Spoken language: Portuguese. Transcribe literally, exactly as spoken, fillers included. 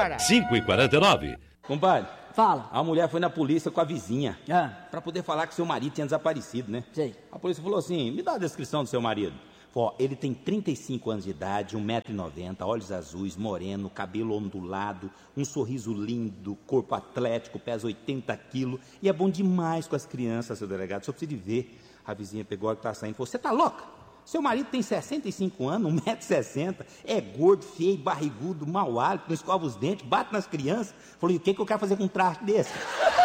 agora. cinco e quarenta e nove. Compadre. Fala. A mulher foi na polícia com a vizinha. Ah. Pra poder falar que seu marido tinha desaparecido, né? Sei. A polícia falou assim, me dá a descrição do seu marido. Falou, ó, ele tem trinta e cinco anos de idade, um metro e noventa, olhos azuis, moreno, cabelo ondulado, um sorriso lindo, corpo atlético, pesa oitenta quilos e é bom demais com as crianças, seu delegado. Só precisa de ver. A vizinha pegou a hora que tá saindo e falou, você tá louca? Seu marido tem sessenta e cinco anos, um metro e sessenta, é gordo, feio, barrigudo, mau hálito, não escova os dentes, bate nas crianças. Falei, o que, que eu quero fazer com um traste desse?